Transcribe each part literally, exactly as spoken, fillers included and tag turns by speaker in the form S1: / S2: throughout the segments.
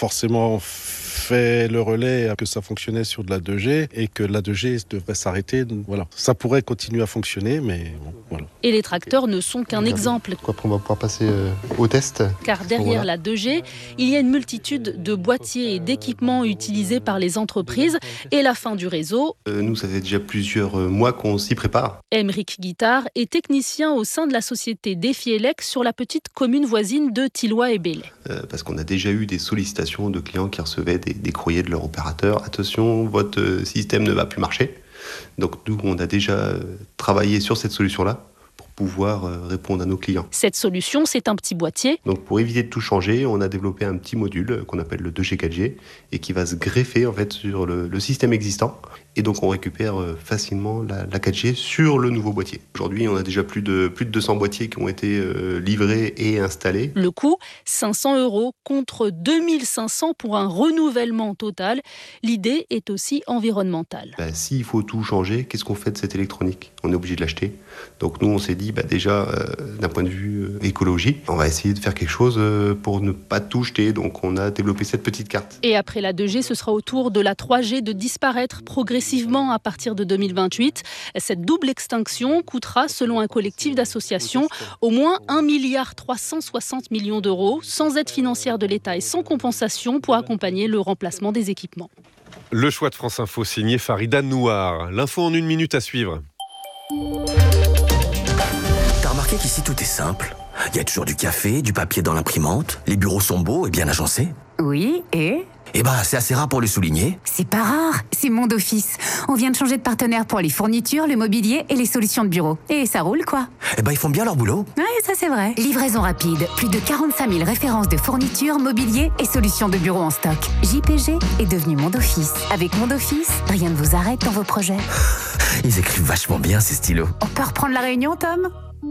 S1: forcément fait le relais que ça fonctionnait sur de la deux G et que la deux G devrait s'arrêter. Voilà. Ça pourrait continuer à fonctionner, mais bon, voilà.
S2: Et les tracteurs ne sont qu'un exemple.
S3: Après, on va pouvoir passer euh, au test.
S2: Car derrière voilà. la deux G, il y a une multitude de boîtiers et d'équipements utilisés par les entreprises et la fin du réseau.
S3: Euh, nous, ça fait déjà plusieurs mois qu'on s'y prépare.
S2: Aymeric Guittard est technicien au sein de la société Defielec sur la petite commune voisine de Thilloy et Belley.
S3: Euh, parce qu'on a déjà eu des sollicitations de clients qui recevaient des, des courriers de leur opérateur. Attention, votre système ne va plus marcher. Donc nous, on a déjà travaillé sur cette solution-là pour pouvoir répondre à nos clients.
S2: Cette solution, c'est un petit boîtier.
S3: Donc pour éviter de tout changer, on a développé un petit module qu'on appelle le deux G quatre G et qui va se greffer en fait sur le, le système existant. Et donc on récupère facilement la, la quatre G sur le nouveau boîtier. Aujourd'hui, on a déjà plus de, plus de deux cents boîtiers qui ont été euh, livrés et installés.
S2: Le coût, cinq cents euros contre deux mille cinq cents pour un renouvellement total. L'idée est aussi environnementale.
S3: Ben, s'il faut tout changer, qu'est-ce qu'on fait de cette électronique ? On est obligé de l'acheter. Donc nous, on s'est dit, ben, déjà, euh, d'un point de vue euh, écologie, on va essayer de faire quelque chose euh, pour ne pas tout jeter. Donc on a développé cette petite carte.
S2: Et après la deux G, ce sera au tour de la trois G de disparaître progressivement à partir de deux mille vingt-huit. Cette double extinction coûtera, selon un collectif d'associations, au moins un milliard trois cent soixante millions d'euros, sans aide financière de l'État et sans compensation pour accompagner le remplacement des équipements.
S4: Le choix de France Info signé Farida Nouar. L'info en une minute à suivre.
S5: T'as remarqué qu'ici tout est simple ? Il y a toujours du café, du papier dans l'imprimante, les bureaux sont beaux et bien agencés.
S6: Oui, et ?
S5: Eh ben, c'est assez rare pour le souligner.
S6: C'est pas rare, c'est Monde Office. On vient de changer de partenaire pour les fournitures, le mobilier et les solutions de bureau. Et ça roule, quoi.
S5: Eh ben, ils font bien leur boulot.
S6: Oui, ça c'est vrai. Livraison rapide, plus de quarante-cinq mille références de fournitures, mobilier et solutions de bureau en stock. J P G est devenu Monde Office. Avec Monde Office, rien ne vous arrête dans vos projets.
S5: Ils écrivent vachement bien, ces stylos.
S6: On peut reprendre la réunion, Tom ?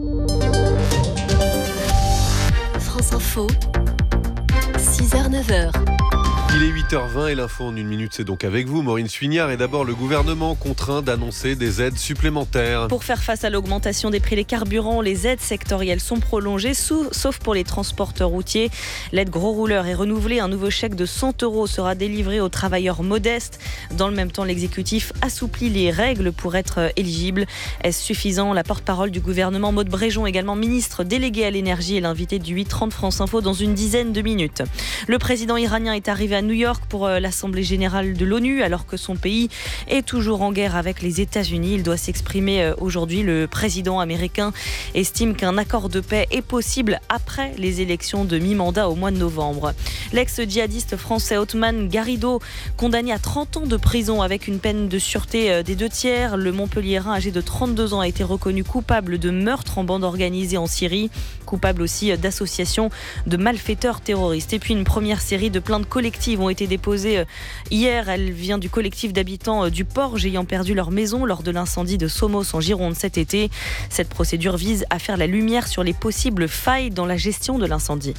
S7: France Info, six heures neuf heures.
S4: Il est huit heures vingt et l'info en une minute, c'est donc avec vous, Maureen Suignard. Et d'abord, le gouvernement contraint d'annoncer des aides supplémentaires.
S8: Pour faire face à l'augmentation des prix des carburants, les aides sectorielles sont prolongées, sauf pour les transporteurs routiers. L'aide gros rouleur est renouvelée. Un nouveau chèque de cent euros sera délivré aux travailleurs modestes. Dans le même temps, l'exécutif assouplit les règles pour être éligible. Est-ce suffisant ? La porte-parole du gouvernement, Maud Bréjon, également ministre déléguée à l'énergie, est l'invité du huit trente France Info dans une dizaine de minutes. Le président iranien est arrivé à New York pour l'Assemblée générale de l'ONU, alors que son pays est toujours en guerre avec les États-Unis. Il doit s'exprimer aujourd'hui. Le président américain estime qu'un accord de paix est possible après les élections de mi-mandat au mois de novembre. L'ex-djihadiste français Othman Garrido, condamné à trente ans de prison avec une peine de sûreté des deux tiers. Le Montpelliérain, âgé de trente-deux ans, a été reconnu coupable de meurtre en bande organisée en Syrie, coupable aussi d'association de malfaiteurs terroristes. Et puis une première série de plaintes collectives ont été déposées hier. Elle vient du collectif d'habitants du Porge ayant perdu leur maison lors de l'incendie de Somos en Gironde cet été. Cette procédure vise à faire la lumière sur les possibles failles dans la gestion de l'incendie.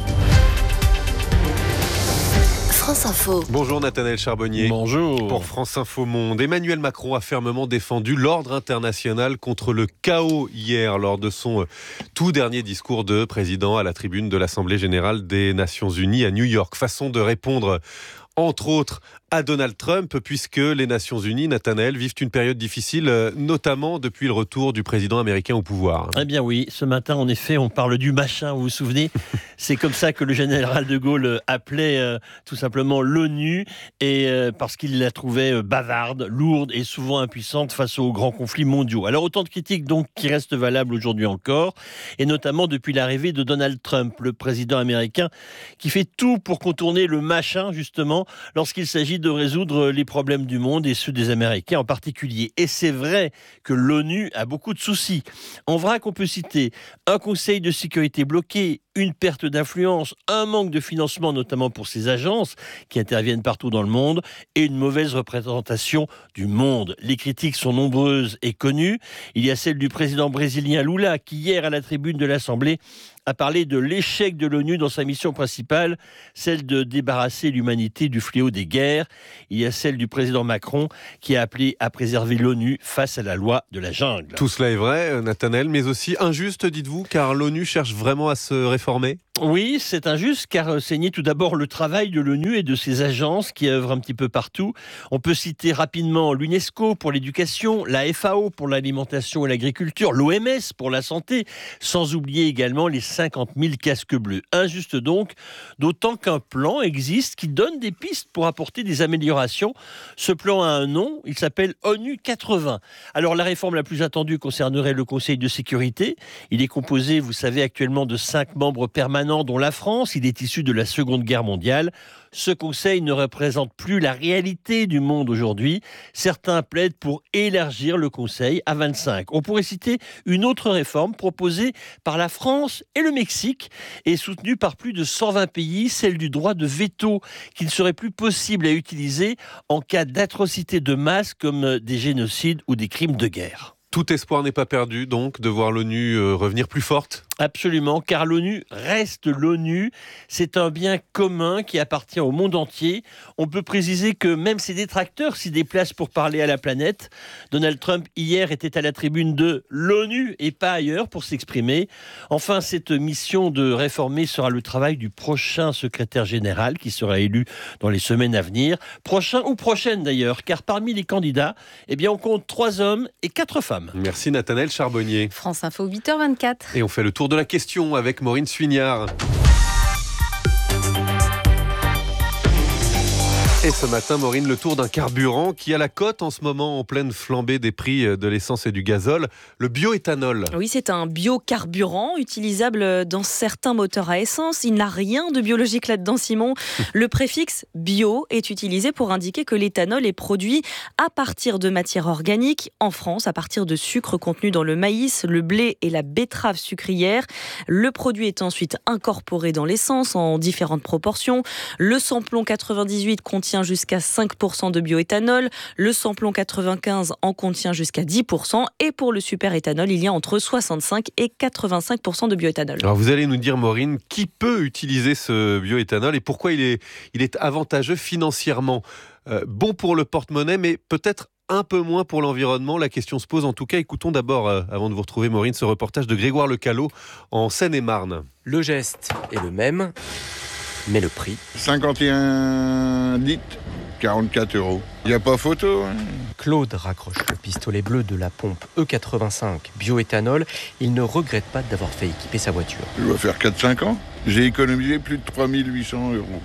S7: France Info.
S4: Bonjour Nathanaël Charbonnier.
S9: Bonjour.
S4: Pour France Info Monde, Emmanuel Macron a fermement défendu l'ordre international contre le chaos hier lors de son tout dernier discours de président à la tribune de l'Assemblée générale des Nations Unies à New York. Façon de répondre entre autres à Donald Trump, puisque les Nations Unies, Nathanaël, vivent une période difficile, notamment depuis le retour du président américain au pouvoir.
S9: Eh bien oui, ce matin, en effet, on parle du machin, vous vous souvenez ? C'est comme ça que le général de Gaulle appelait euh, tout simplement l'ONU, et euh, parce qu'il la trouvait euh, bavarde, lourde et souvent impuissante face aux grands conflits mondiaux. Alors autant de critiques donc qui restent valables aujourd'hui encore, et notamment depuis l'arrivée de Donald Trump, le président américain, qui fait tout pour contourner le machin, justement, lorsqu'il s'agit de résoudre les problèmes du monde et ceux des Américains en particulier. Et c'est vrai que l'ONU a beaucoup de soucis. En vrac, on peut citer un conseil de sécurité bloqué, une perte d'influence, un manque de financement, notamment pour ces agences qui interviennent partout dans le monde, et une mauvaise représentation du monde. Les critiques sont nombreuses et connues. Il y a celle du président brésilien Lula, qui hier à la tribune de l'Assemblée a parlé de l'échec de l'ONU dans sa mission principale, celle de débarrasser l'humanité du fléau des guerres. Il y a celle du président Macron, qui a appelé à préserver l'ONU face à la loi de la jungle.
S4: Tout cela est vrai, Nathanaël, mais aussi injuste, dites-vous, car l'ONU cherche vraiment à se réformer ?
S9: Oui, c'est injuste car c'est nier tout d'abord le travail de l'ONU et de ses agences qui œuvrent un petit peu partout. On peut citer rapidement l'UNESCO pour l'éducation, la F A O pour l'alimentation et l'agriculture, l'O M S pour la santé, sans oublier également les cinquante mille casques bleus. Injuste donc, d'autant qu'un plan existe qui donne des pistes pour apporter des améliorations. Ce plan a un nom, il s'appelle ONU quatre-vingts. Alors la réforme la plus attendue concernerait le Conseil de sécurité. Il est composé, vous savez, actuellement de cinq membres permanents dont la France. Il est issu de la Seconde Guerre mondiale. Ce conseil ne représente plus la réalité du monde aujourd'hui. Certains plaident pour élargir le conseil à vingt-cinq. On pourrait citer une autre réforme proposée par la France et le Mexique et soutenue par plus de cent vingt pays, celle du droit de veto qui ne serait plus possible à utiliser en cas d'atrocités de masse comme des génocides ou des crimes de guerre.
S4: Tout espoir n'est pas perdu, donc, de voir l'ONU revenir plus forte ?
S9: Absolument, car l'ONU reste l'ONU. C'est un bien commun qui appartient au monde entier. On peut préciser que même ses détracteurs s'y déplacent pour parler à la planète. Donald Trump, hier, était à la tribune de l'ONU et pas ailleurs pour s'exprimer. Enfin, cette mission de réformer sera le travail du prochain secrétaire général qui sera élu dans les semaines à venir. Prochain ou prochaine d'ailleurs, car parmi les candidats, eh bien, on compte trois hommes et quatre femmes.
S4: Merci Nathanaëlle Charbonnier.
S8: France Info, huit heures vingt-quatre.
S4: Et on fait le tour de la question avec Maureen Suignard. Et ce matin, Maureen, le tour d'un carburant qui a la cote en ce moment en pleine flambée des prix de l'essence et du gazole, le bioéthanol.
S8: Oui, c'est un biocarburant utilisable dans certains moteurs à essence. Il n'a rien de biologique là-dedans, Simon. Le préfixe bio est utilisé pour indiquer que l'éthanol est produit à partir de matières organiques en France, à partir de sucre contenu dans le maïs, le blé et la betterave sucrière. Le produit est ensuite incorporé dans l'essence en différentes proportions. Le samplon quatre-vingt-dix-huit contient jusqu'à cinq pour cent de bioéthanol, le samplon quatre-vingt-quinze en contient jusqu'à dix pour cent et pour le superéthanol, il y a entre soixante-cinq et quatre-vingt-cinq pour cent de bioéthanol.
S4: Alors vous allez nous dire, Maureen, qui peut utiliser ce bioéthanol et pourquoi il est, il est avantageux financièrement, euh, bon pour le porte-monnaie, mais peut-être un peu moins pour l'environnement. La question se pose en tout cas. Écoutons d'abord, euh, avant de vous retrouver, Maureen, ce reportage de Grégoire Lecallot en Seine-et-Marne.
S10: Le geste est le même, mais le prix...
S11: cinquante et un litres, quarante-quatre euros. Il n'y a pas photo. Hein.
S10: Claude raccroche le pistolet bleu de la pompe E quatre-vingt-cinq bioéthanol. Il ne regrette pas d'avoir fait équiper sa voiture.
S11: Je dois faire quatre cinq ans. J'ai économisé plus de trois mille huit cents euros.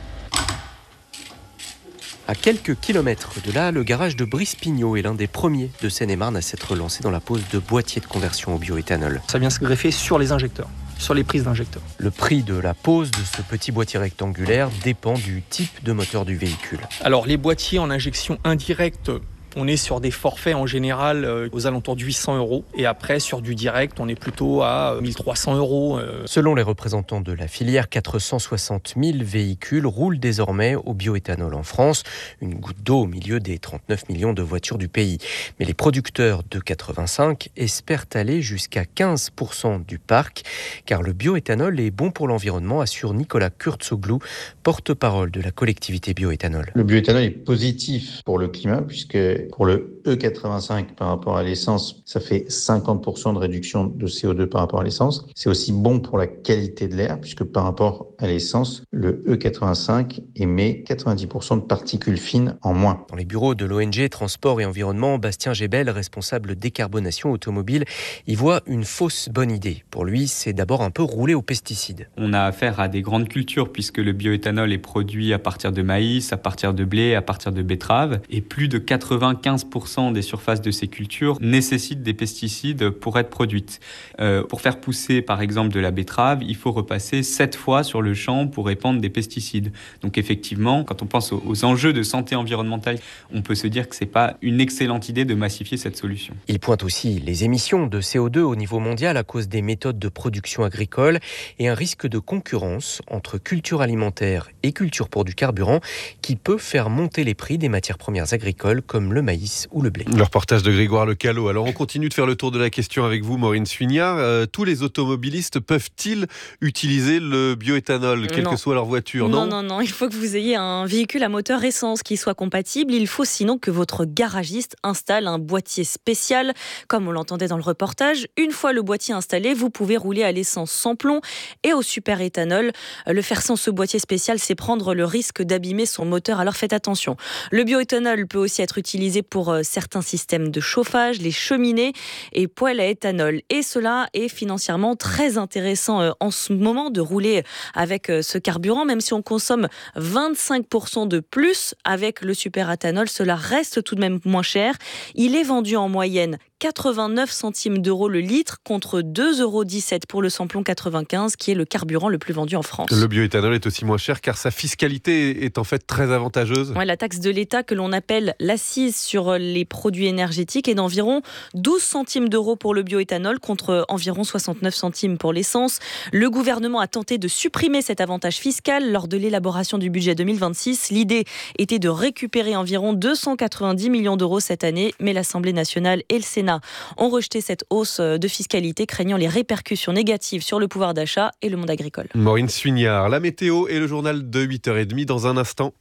S10: À quelques kilomètres de là, le garage de Brice-Pignot est l'un des premiers de Seine-et-Marne à s'être lancé dans la pose de boîtiers de conversion au bioéthanol.
S12: Ça vient se greffer sur les injecteurs, sur les prises d'injecteurs.
S10: Le prix de la pose de ce petit boîtier rectangulaire dépend du type de moteur du véhicule.
S12: Alors les boîtiers en injection indirecte, on est sur des forfaits en général euh, aux alentours de huit cents euros. Et après, sur du direct, on est plutôt à mille trois cents euros. Euh.
S10: Selon les représentants de la filière, quatre cent soixante mille véhicules roulent désormais au bioéthanol en France. Une goutte d'eau au milieu des trente-neuf millions de voitures du pays. Mais les producteurs de quatre-vingt-cinq espèrent aller jusqu'à quinze pour cent du parc. Car le bioéthanol est bon pour l'environnement, assure Nicolas Kurtzoglou, porte-parole de la collectivité bioéthanol.
S13: Le bioéthanol est positif pour le climat puisque pour le E quatre-vingt-cinq par rapport à l'essence, ça fait cinquante pour cent de réduction de C O deux par rapport à l'essence. C'est aussi bon pour la qualité de l'air puisque par rapport à l'essence, le E quatre-vingt-cinq émet quatre-vingt-dix pour cent de particules fines en moins.
S10: Dans les bureaux de l'O N G Transport et Environnement, Bastien Gébel, responsable décarbonation automobile, y voit une fausse bonne idée. Pour lui, c'est d'abord un peu rouler aux pesticides.
S14: On a affaire à des grandes cultures puisque le bioéthanol est produit à partir de maïs, à partir de blé, à partir de betterave et plus de quatre-vingt-quinze pour cent des surfaces de ces cultures nécessitent des pesticides pour être produites. Euh, pour faire pousser par exemple de la betterave, il faut repasser sept fois sur le champ pour répandre des pesticides. Donc effectivement, quand on pense aux, aux enjeux de santé environnementale, on peut se dire que c'est pas une excellente idée de massifier cette solution.
S10: Il pointe aussi les émissions de C O deux au niveau mondial à cause des méthodes de production agricole et un risque de concurrence entre culture alimentaire et culture pour du carburant qui peut faire monter les prix des matières premières agricoles comme le le maïs ou le blé.
S4: Le reportage de Grégoire Lecallot. Alors on continue de faire le tour de la question avec vous, Maureen Suignard. Euh, tous les automobilistes peuvent-ils utiliser le bioéthanol, quelle
S8: non.
S4: que soit leur voiture?
S8: Non, non, non. Il faut que vous ayez un véhicule à moteur essence qui soit compatible. Il faut sinon que votre garagiste installe un boîtier spécial, comme on l'entendait dans le reportage. Une fois le boîtier installé, vous pouvez rouler à l'essence sans plomb et au superéthanol. Le faire sans ce boîtier spécial, c'est prendre le risque d'abîmer son moteur. Alors faites attention. Le bioéthanol peut aussi être utilisé pour certains systèmes de chauffage, les cheminées et poêles à éthanol. Et cela est financièrement très intéressant en ce moment de rouler avec ce carburant, même si on consomme vingt-cinq pour cent de plus avec le superéthanol, cela reste tout de même moins cher. Il est vendu en moyenne quatre-vingt-neuf centimes d'euros le litre contre deux euros dix-sept pour le samplon quatre-vingt-quinze qui est le carburant le plus vendu en France.
S4: Le bioéthanol est aussi moins cher car sa fiscalité est en fait très avantageuse.
S8: Ouais, la taxe de l'État que l'on appelle l'accise sur les produits énergétiques est d'environ douze centimes d'euros pour le bioéthanol contre environ soixante-neuf centimes pour l'essence. Le gouvernement a tenté de supprimer cet avantage fiscal lors de l'élaboration du budget deux mille vingt-six. L'idée était de récupérer environ deux cent quatre-vingt-dix millions d'euros cette année, mais l'Assemblée nationale et le Sénat ont rejeté cette hausse de fiscalité, craignant les répercussions négatives sur le pouvoir d'achat et le monde agricole.
S4: Maureen Suignard, la météo et le journal de huit heures trente dans un instant.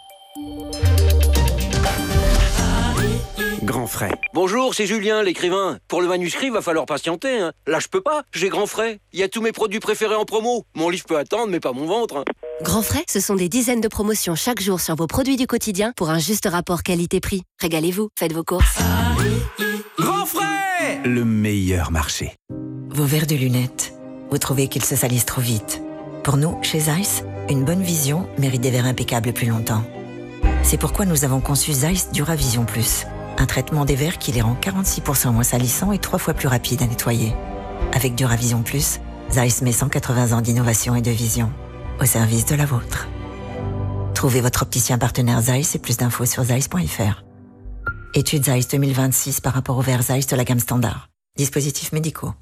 S15: Grand frais. Bonjour, c'est Julien, l'écrivain. Pour le manuscrit, va falloir patienter. Hein. Là, je peux pas, j'ai Grand frais. Il y a tous mes produits préférés en promo. Mon livre peut attendre, mais pas mon ventre. Hein.
S7: Grand frais, ce sont des dizaines de promotions chaque jour sur vos produits du quotidien pour un juste rapport qualité-prix. Régalez-vous, faites vos courses.
S15: Grand frais, le meilleur marché.
S16: Vos verres de lunettes, vous trouvez qu'ils se salissent trop vite. Pour nous, chez Zeiss, une bonne vision mérite des verres impeccables plus longtemps. C'est pourquoi nous avons conçu Zeiss Duravision Plus. Un traitement des verres qui les rend quarante-six pour cent moins salissants et trois fois plus rapides à nettoyer. Avec Duravision Plus, Zeiss met cent quatre-vingts ans d'innovation et de vision au service de la vôtre. Trouvez votre opticien partenaire Zeiss et plus d'infos sur zeiss point f r. Étude Zeiss deux mille vingt-six par rapport aux verres Zeiss de la gamme standard. Dispositifs médicaux.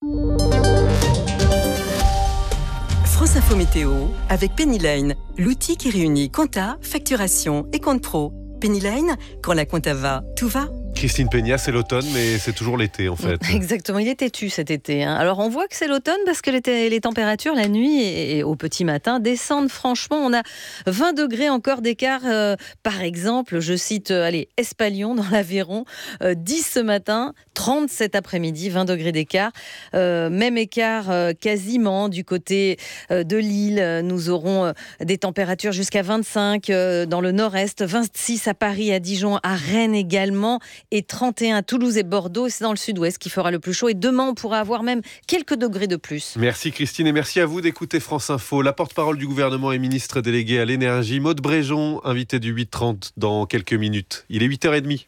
S17: France Info Météo avec Pennyline, l'outil qui réunit compta, facturation et compte pro. Pennyline, quand la compta va, tout va.
S4: Christine Peña, c'est l'automne, mais c'est toujours l'été en fait.
S18: Exactement, il est têtu cet été. Hein. Alors on voit que c'est l'automne parce que les, les températures la nuit et, et au petit matin descendent franchement. On a vingt degrés encore d'écart. Euh, par exemple, je cite euh, allez, Espalion dans l'Aveyron, euh, dix ce matin, trente cet après-midi, vingt degrés d'écart. Euh, même écart euh, quasiment du côté euh, de Lille. Nous aurons euh, des températures jusqu'à vingt-cinq euh, dans le nord-est, vingt-six à Paris, à Dijon, à Rennes également. Et trente et un à Toulouse et Bordeaux, c'est dans le sud-ouest qui fera le plus chaud. Et demain, on pourra avoir même quelques degrés de plus.
S4: Merci Christine et merci à vous d'écouter France Info. La porte-parole du gouvernement et ministre déléguée à l'énergie, Maud Bréjon, invité du huit trente dans quelques minutes. Il est huit heures trente.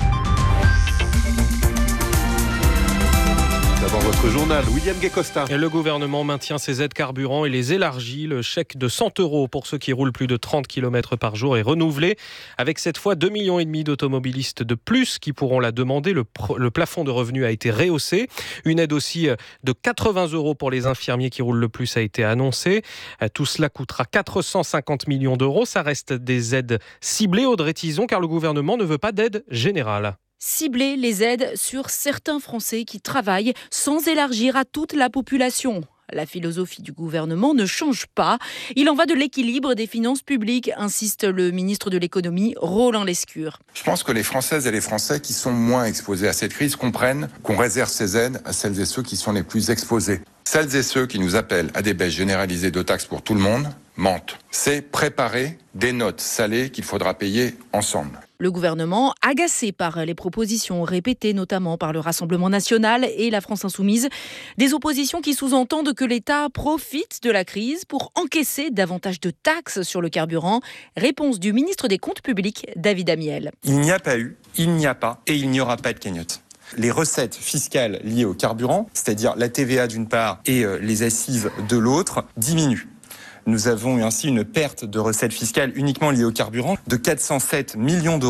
S4: D'abord votre journal, William Guécosta.
S19: Le gouvernement maintient ses aides carburant et les élargit. Le chèque de cent euros pour ceux qui roulent plus de trente kilomètres par jour est renouvelé. Avec cette fois deux virgule cinq millions d'automobilistes de plus qui pourront la demander. Le, pr- le plafond de revenus a été rehaussé. Une aide aussi de quatre-vingts euros pour les infirmiers qui roulent le plus a été annoncée. Tout cela coûtera quatre cent cinquante millions d'euros. Ça reste des aides ciblées, Audrey Tizon, car le gouvernement ne veut pas d'aide générale.
S20: Cibler les aides sur certains Français qui travaillent sans élargir à toute la population. La philosophie du gouvernement ne change pas. Il en va de l'équilibre des finances publiques, insiste le ministre de l'économie, Roland Lescure.
S21: Je pense que les Françaises et les Français qui sont moins exposés à cette crise comprennent qu'on réserve ces aides à celles et ceux qui sont les plus exposés. Celles et ceux qui nous appellent à des baisses généralisées de taxes pour tout le monde mentent. C'est préparer des notes salées qu'il faudra payer ensemble.
S20: Le gouvernement, agacé par les propositions répétées notamment par le Rassemblement national et la France insoumise, des oppositions qui sous-entendent que l'État profite de la crise pour encaisser davantage de taxes sur le carburant. Réponse du ministre des Comptes publics, David Amiel.
S22: Il n'y a pas eu, il n'y a pas et il n'y aura pas de cagnotte. Les recettes fiscales liées au carburant, c'est-à-dire la T V A d'une part et euh, les assises de l'autre, diminuent. Nous avons eu ainsi une perte de recettes fiscales uniquement liées au carburant de quatre cent sept millions d'euros.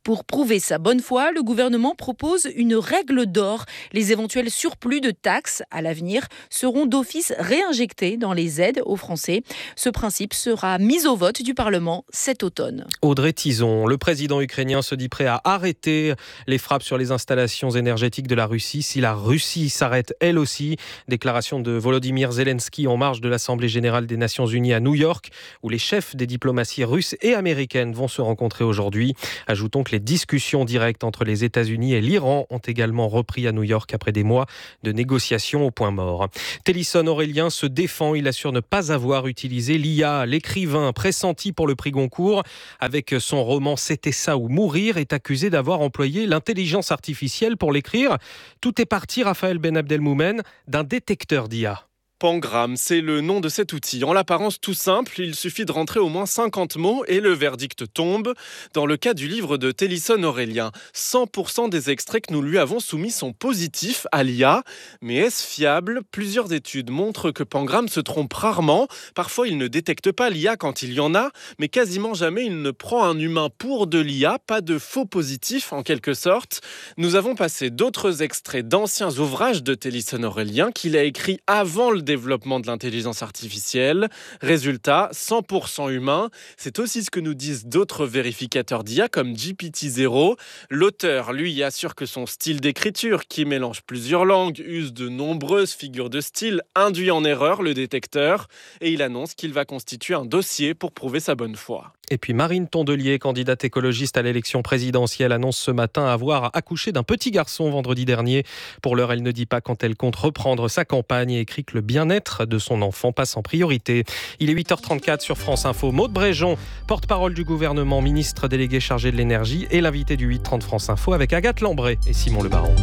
S20: Pour prouver sa bonne foi, le gouvernement propose une règle d'or. Les éventuels surplus de taxes à l'avenir seront d'office réinjectés dans les aides aux Français. Ce principe sera mis au vote du Parlement cet automne.
S19: Audrey Tizon, le président ukrainien se dit prêt à arrêter les frappes sur les installations énergétiques de la Russie si la Russie s'arrête elle aussi. Déclaration de Volodymyr Zelensky en marge de l'Assemblée générale des Nations unies à New York, où les chefs des diplomaties russes et américaines vont se rencontrer aujourd'hui. Ajoutons que les discussions directes entre les États-Unis et l'Iran ont également repris à New York après des mois de négociations au point mort. Télisson Aurélien se défend, il assure ne pas avoir utilisé l'I A. L'écrivain pressenti pour le prix Goncourt avec son roman C'était ça ou mourir est accusé d'avoir employé l'intelligence artificielle pour l'écrire. Tout est parti, Raphaël Ben Abdelmoumen, d'un détecteur d'I A.
S1: Pangram, c'est le nom de cet outil. En l'apparence tout simple, il suffit de rentrer au moins cinquante mots et le verdict tombe. Dans le cas du livre de Télisson Aurélien, cent pour cent des extraits que nous lui avons soumis sont positifs à l'I A. Mais est-ce fiable ? Plusieurs études montrent que Pangram se trompe rarement. Parfois, il ne détecte pas l'I A quand il y en a, mais quasiment jamais il ne prend un humain pour de l'I A, pas de faux positifs en quelque sorte. Nous avons passé d'autres extraits d'anciens ouvrages de Télisson Aurélien qu'il a écrits avant le développement de l'intelligence artificielle. Résultat, cent pour cent humain. C'est aussi ce que nous disent d'autres vérificateurs d'I A comme G P T zéro. L'auteur, lui, assure que son style d'écriture, qui mélange plusieurs langues, use de nombreuses figures de style, induit en erreur le détecteur. Et il annonce qu'il va constituer un dossier pour prouver sa bonne foi.
S19: Et puis Marine Tondelier, candidate écologiste à l'élection présidentielle, annonce ce matin avoir accouché d'un petit garçon vendredi dernier. Pour l'heure, elle ne dit pas quand elle compte reprendre sa campagne et écrit que le bien-être de son enfant passe en priorité. Il est huit heures trente-quatre sur France Info. Maude Bréjon, porte-parole du gouvernement, ministre délégué chargé de l'énergie et l'invité du huit trente France Info avec Agathe Lambray et Simon Le Baron.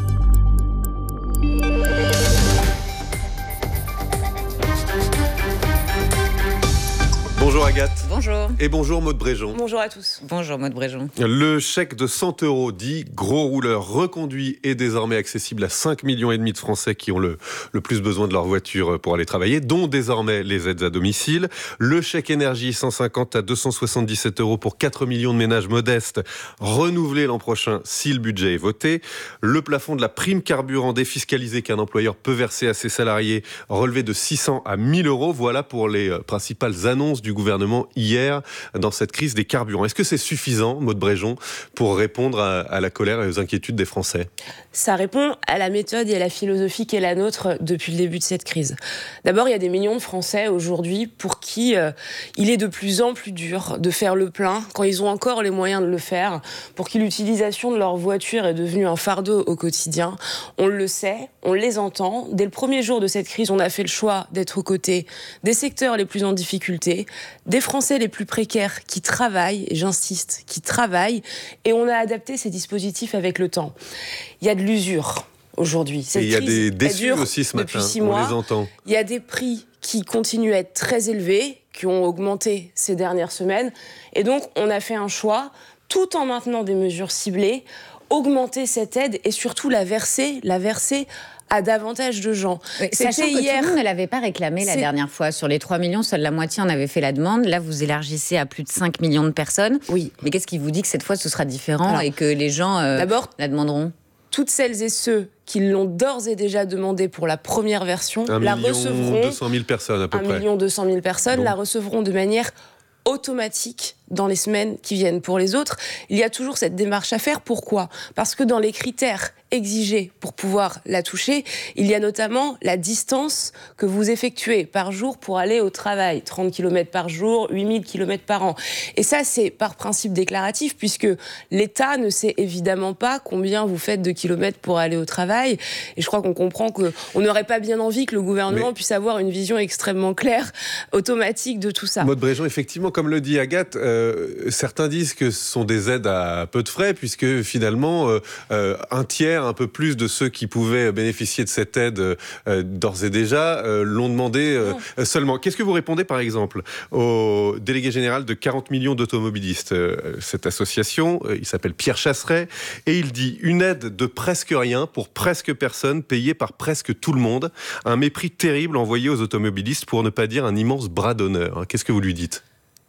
S4: Bonjour Agathe.
S3: Bonjour.
S4: Et bonjour Maude Bréjon.
S3: Bonjour à tous. Bonjour Maude Bréjon.
S4: Le chèque de cent euros dit gros rouleur reconduit est désormais accessible à cinq millions et demi de Français qui ont le, le plus besoin de leur voiture pour aller travailler, dont désormais les aides à domicile. Le chèque énergie cent cinquante à deux cent soixante-dix-sept euros pour quatre millions de ménages modestes, renouvelé l'an prochain si le budget est voté. Le plafond de la prime carburant défiscalisée qu'un employeur peut verser à ses salariés, relevé de six cents à mille euros. Voilà pour les principales annonces du gouvernement hier dans cette crise des carburants. Est-ce que c'est suffisant, Maude Bréjon, pour répondre à, à la colère et aux inquiétudes des Français ?
S3: Ça répond à la méthode et à la philosophie qui est la nôtre depuis le début de cette crise. D'abord, il y a des millions de Français aujourd'hui pour qui euh, il est de plus en plus dur de faire le plein quand ils ont encore les moyens de le faire, pour qui l'utilisation de leur voiture est devenue un fardeau au quotidien. On le sait, on les entend. Dès le premier jour de cette crise, on a fait le choix d'être aux côtés des secteurs les plus en difficulté, des Français les plus précaires qui travaillent, et j'insiste, qui travaillent, et on a adapté ces dispositifs avec le temps. Il y a de l'usure aujourd'hui. Cette
S4: et il y a
S3: crise,
S4: des déçus aussi ce matin,
S3: six
S4: on
S3: mois.
S4: les entend.
S3: Il y a des prix qui continuent à être très élevés, qui ont augmenté ces dernières semaines, et donc on a fait un choix, tout en maintenant des mesures ciblées, augmenter cette aide et surtout la verser, la verser à davantage de gens.
S23: Oui, sachant que hier, tout le monde ne l'avait pas réclamé la dernière fois. Sur les trois millions, seule la moitié en avait fait la demande. Là, vous élargissez à plus de cinq millions de personnes.
S3: Oui.
S23: Mais qu'est-ce qui vous dit que cette fois, ce sera différent
S3: Alors,
S23: et que les gens euh,
S3: d'abord,
S23: la demanderont ?
S3: Toutes celles et ceux qui l'ont d'ores et déjà demandé pour la première version,
S4: un
S3: la
S4: million
S3: recevront...
S4: deux cent mille personnes à peu
S3: un
S4: près.
S3: un million deux cent mille personnes
S4: Donc.
S3: la recevront de manière automatique dans les semaines qui viennent. Pour les autres, il y a toujours cette démarche à faire. Pourquoi ? Parce que dans les critères exigés pour pouvoir la toucher, il y a notamment la distance que vous effectuez par jour pour aller au travail. trente kilomètres par jour, huit mille kilomètres par an. Et ça, c'est par principe déclaratif, puisque l'État ne sait évidemment pas combien vous faites de kilomètres pour aller au travail. Et je crois qu'on comprend qu'on n'aurait pas bien envie que le gouvernement Mais... puisse avoir une vision extrêmement claire, automatique de tout ça.
S4: Maude Bréjon, effectivement, comme le dit Agathe, euh, certains disent que ce sont des aides à peu de frais, puisque finalement, euh, euh, un tiers, un peu plus de ceux qui pouvaient bénéficier de cette aide euh, d'ores et déjà euh, l'ont demandé euh, seulement. Qu'est-ce que vous répondez, par exemple, au délégué général de quarante millions d'automobilistes, euh, cette association, euh, il s'appelle Pierre Chasseret, et il dit une aide de presque rien pour presque personne, payée par presque tout le monde, un mépris terrible envoyé aux automobilistes, pour ne pas dire un immense bras d'honneur. Qu'est-ce que vous lui dites ?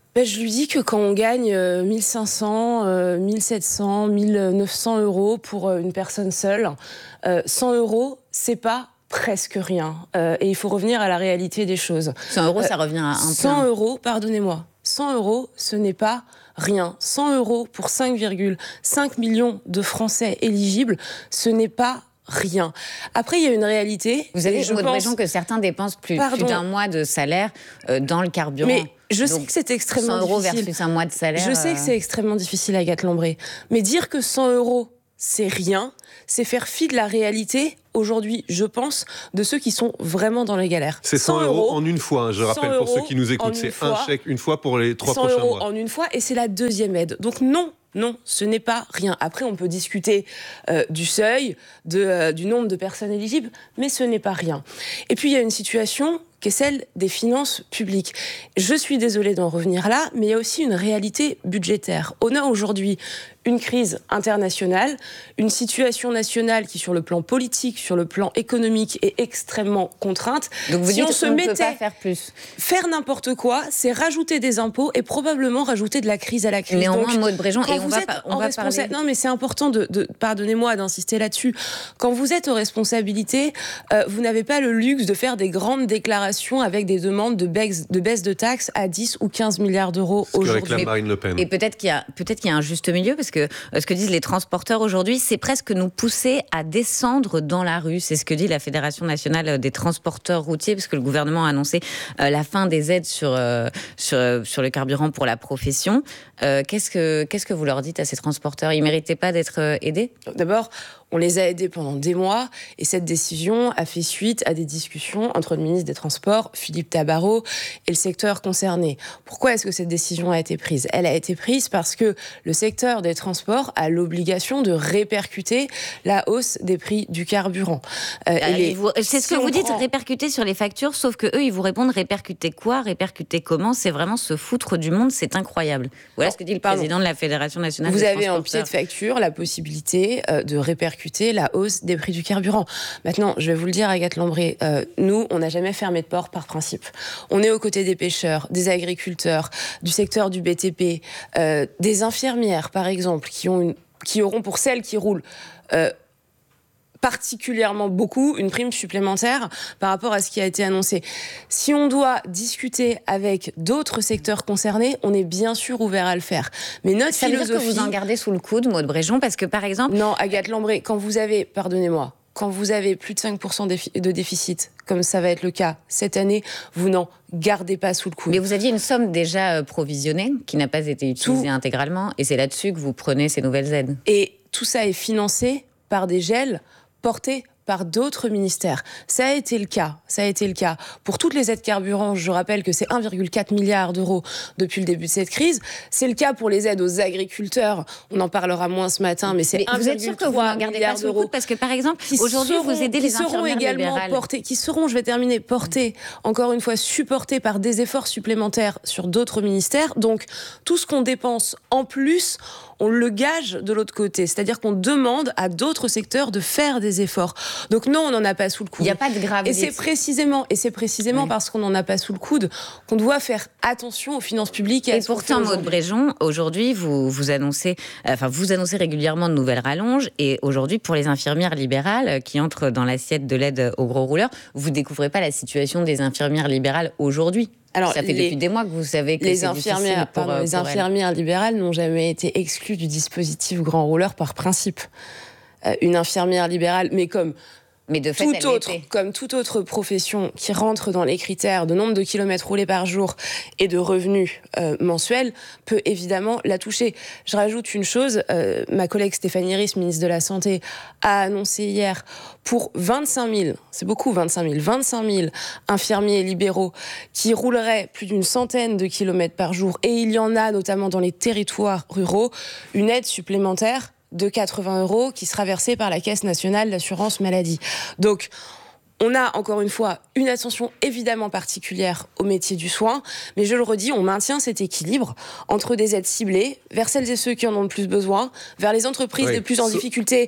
S3: Ben, je lui dis que quand on gagne euh, mille cinq cents, euh, mille sept cents, mille neuf cents euros pour euh, une personne seule, euh, cent euros, c'est pas presque rien. Euh, et il faut revenir à la réalité des choses.
S23: cent euros, euh, ça revient à un
S3: cent euros, pardonnez-moi. cent euros, ce n'est pas rien. cent euros pour cinq virgule cinq millions de Français éligibles, ce n'est pas rien. Après, il y a une réalité.
S23: Vous avez
S3: je
S23: Maud
S3: pense
S23: Bréjon que certains dépensent plus, plus d'un mois de salaire euh, dans le carburant.
S3: Mais je
S23: Donc,
S3: sais que c'est extrêmement
S23: cent euros
S3: difficile.
S23: versus un mois de salaire.
S3: Je sais
S23: euh...
S3: que c'est extrêmement difficile, Agathe Lambré. Mais dire que cent euros, c'est rien, c'est faire fi de la réalité, aujourd'hui, je pense, de ceux qui sont vraiment dans les galères.
S4: C'est cent euros en une fois, hein, je rappelle pour ceux qui nous écoutent. C'est un chèque une fois pour les trois prochains mois.
S3: cent euros en une fois, et c'est la deuxième aide. Donc non, non, ce n'est pas rien. Après, on peut discuter euh, du seuil, de, euh, du nombre de personnes éligibles, mais ce n'est pas rien. Et puis, il y a une situation qui est celle des finances publiques. Je suis désolée d'en revenir là, mais il y a aussi une réalité budgétaire. On a aujourd'hui une crise internationale, une situation nationale qui, sur le plan politique, sur le plan économique, est extrêmement contrainte.
S23: Donc vous
S3: si
S23: dites
S3: on se
S23: on ne
S3: mettait
S23: peut pas faire plus.
S3: Faire n'importe quoi, c'est rajouter des impôts et probablement rajouter de la crise à la crise.
S23: Néanmoins, Maud Bréjon,
S3: quand
S23: et on
S3: vous
S23: va,
S3: êtes
S23: pas, on
S3: en
S23: va
S3: responsa-
S23: parler...
S3: Non, mais c'est important de, de pardonnez-moi d'insister là-dessus. Quand vous êtes aux responsabilités, euh, vous n'avez pas le luxe de faire des grandes déclarations avec des demandes de baisse de, baisse de taxes à dix ou quinze milliards d'euros aujourd'hui.
S4: Ce que réclame Marine Le Pen.
S23: Et peut-être qu'il y a, peut-être qu'il y a un juste milieu, parce que euh, ce que disent les transporteurs aujourd'hui, c'est presque nous pousser à descendre dans la rue. C'est ce que dit la Fédération nationale des transporteurs routiers, parce que le gouvernement a annoncé euh, la fin des aides sur, euh, sur, euh, sur le carburant pour la profession. Euh, qu'est-ce que, qu'est-ce que vous leur dites à ces transporteurs ? Ils ne méritaient pas d'être euh, aidés ?
S3: D'abord, on les a aidés pendant des mois et cette décision a fait suite à des discussions entre le ministre des Transports, Philippe Tabarot, et le secteur concerné. Pourquoi est-ce que cette décision a été prise ? Elle a été prise parce que le secteur des transports a l'obligation de répercuter la hausse des prix du carburant.
S23: Euh, et les... vous... C'est ce
S3: si
S23: que vous dites,
S3: prend...
S23: répercuter sur les factures, sauf que eux, ils vous répondent répercuter quoi ? Répercuter comment ? C'est vraiment se foutre du monde, c'est incroyable. Voilà ce que dit le président Pardon. de la Fédération nationale
S3: vous
S23: des
S3: transporteurs.
S23: transporteurs.
S3: Vous avez en pied de facture la possibilité euh, de répercuter la hausse des prix du carburant. Maintenant, je vais vous le dire, Agathe Lambré, euh, nous, on n'a jamais fermé de port par principe. On est aux côtés des pêcheurs, des agriculteurs, du secteur du B T P, euh, des infirmières, par exemple, qui, ont une, qui auront, pour celles qui roulent, euh, particulièrement beaucoup, une prime supplémentaire par rapport à ce qui a été annoncé. Si on doit discuter avec d'autres secteurs concernés, on est bien sûr ouvert à le faire. Mais notre
S23: Ça
S3: philosophie...
S23: veut dire que vous en gardez sous le coude, Maud Bréjon, parce que par exemple...
S3: Non, Agathe Lambré, quand vous avez, pardonnez-moi, quand vous avez plus de cinq pour cent de déficit, comme ça va être le cas cette année, vous n'en gardez pas sous le coude.
S23: Mais vous aviez une somme déjà provisionnée qui n'a pas été utilisée tout... intégralement, et c'est là-dessus que vous prenez ces nouvelles aides.
S3: Et tout ça est financé par des gels portés par d'autres ministères. Ça a été le cas. Ça a été le cas. Pour toutes les aides carburant, je rappelle que c'est un virgule quatre milliard d'euros depuis le début de cette crise. C'est le cas pour les aides aux agriculteurs. On en parlera moins ce matin, mais c'est un virgule trois milliard d'euros.
S23: Parce que, par exemple, aujourd'hui, vous aidez les
S3: seront également portés, qui seront, je vais terminer, portés, encore une fois, supportés par des efforts supplémentaires sur d'autres ministères. Donc, tout ce qu'on dépense en plus, on le gage de l'autre côté. C'est-à-dire qu'on demande à d'autres secteurs de faire des efforts. Donc non, on n'en a pas sous le coude.
S23: Il n'y a pas de gravité.
S3: Et c'est précisément, et c'est précisément oui. parce qu'on n'en a pas sous le coude qu'on doit faire attention aux finances publiques. Et,
S23: et pourtant, Maud Bréjon, aujourd'hui, vous, vous, annoncez, enfin, vous annoncez régulièrement de nouvelles rallonges. Et aujourd'hui, pour les infirmières libérales qui entrent dans l'assiette de l'aide aux gros rouleurs, vous ne découvrez pas la situation des infirmières libérales aujourd'hui. Alors, ça fait les, depuis des mois que vous savez que
S3: les
S23: c'est
S3: infirmières,
S23: pour,
S3: pardon, les
S23: pour
S3: infirmières libérales n'ont jamais été exclues du dispositif grand rouleur par principe. Euh, une infirmière libérale, mais comme
S23: mais de fait,
S3: tout autre, comme toute autre profession qui rentre dans les critères de nombre de kilomètres roulés par jour et de revenus euh, mensuels, peut évidemment la toucher. Je rajoute une chose, euh, ma collègue Stéphanie Ries, ministre de la Santé, a annoncé hier pour vingt-cinq mille, c'est beaucoup vingt-cinq mille, vingt-cinq mille infirmiers libéraux qui rouleraient plus d'une centaine de kilomètres par jour, et il y en a notamment dans les territoires ruraux, une aide supplémentaire de quatre-vingts euros qui sera versée par la Caisse nationale d'assurance maladie. Donc, on a encore une fois une attention évidemment particulière au métier du soin, mais je le redis, on maintient cet équilibre entre des aides ciblées vers celles et ceux qui en ont le plus besoin, vers les entreprises oui. les plus en difficulté,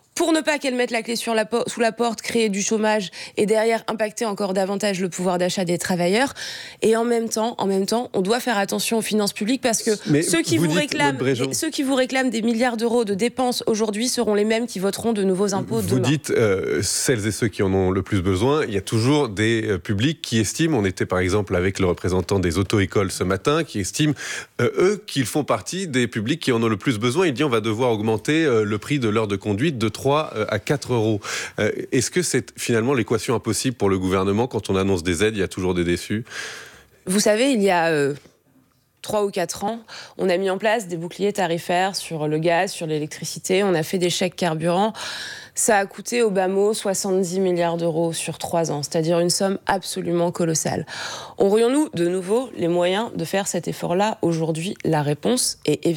S3: pour ne pas qu'elle mette la clé sur la po- sous la porte, créer du chômage et derrière impacter encore davantage le pouvoir d'achat des travailleurs. Et en même temps, en même temps, on doit faire attention aux finances publiques parce que
S4: Mais
S3: ceux qui
S4: vous
S3: vous,
S4: dites,
S3: réclament,
S4: Maud Bréjon.
S3: ceux qui vous réclament des milliards d'euros de dépenses aujourd'hui seront les mêmes qui voteront de nouveaux impôts
S4: Vous
S3: demain.
S4: dites euh, celles et ceux qui en ont le plus besoin. Il y a toujours des euh, publics qui estiment, on était par exemple avec le représentant des auto-écoles ce matin, qui estiment, euh, eux, qu'ils font partie des publics qui en ont le plus besoin. Il dit on va devoir augmenter euh, le prix de l'heure de conduite de trois à quatre euros. Euh, est-ce que c'est finalement l'équation impossible pour le gouvernement quand on annonce des aides, il y a toujours des déçus?
S3: Vous savez, il y a euh, trois ou quatre ans, on a mis en place des boucliers tarifaires sur le gaz, sur l'électricité, on a fait des chèques carburant. Ça a coûté au bas mot soixante-dix milliards d'euros sur trois ans, c'est-à-dire une somme absolument colossale. Aurions-nous de nouveau les moyens de faire cet effort-là aujourd'hui? La réponse est évidente.